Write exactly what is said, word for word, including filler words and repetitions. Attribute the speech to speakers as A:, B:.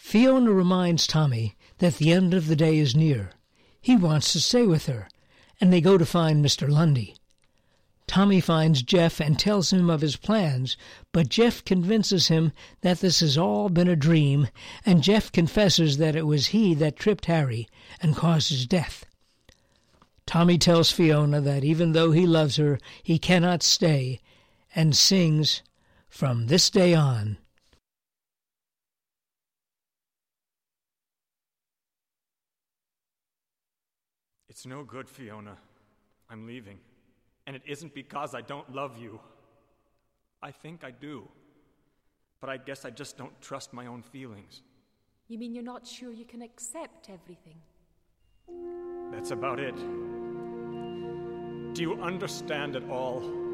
A: Fiona reminds Tommy that the end of the day is near. He wants to stay with her, and they go to find Mister Lundy. Tommy finds Jeff and tells him of his plans, but Jeff convinces him that this has all been a dream, and Jeff confesses that it was he that tripped Harry and caused his death. Tommy tells Fiona that even though he loves her, he cannot stay, and sings, "From this day on."
B: It's no good, Fiona. I'm leaving. And it isn't because I don't love you. I think I do. But I guess I just don't trust my own feelings.
C: You mean you're not sure you can accept everything?
B: That's about it. Do you understand at all?